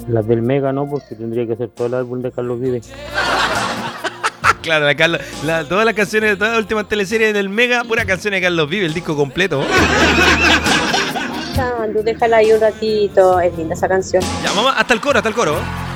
Las del Mega no, porque tendría que ser todo el álbum de Carlos Vives. Claro, todas las canciones de todas las últimas teleseries del Mega, pura canciones de Carlos Vives, el disco completo. Tú déjala ahí un ratito, es linda esa canción. Ya, vamos hasta el coro, hasta el coro.